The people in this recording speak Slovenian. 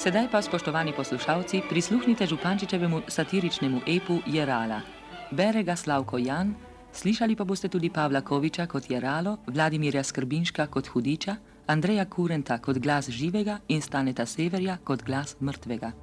Sedaj pa, spoštovani poslušalci, prisluhnite Župančičevemu satiričnemu epu Jerala. Bere ga Slavko Jan, slišali pa boste tudi Pavla Koviča kot Jeralo, Vladimirja Skrbinška kot Hudiča, Andreja Kurenta kot glas živega in Staneta Severja kot glas mrtvega.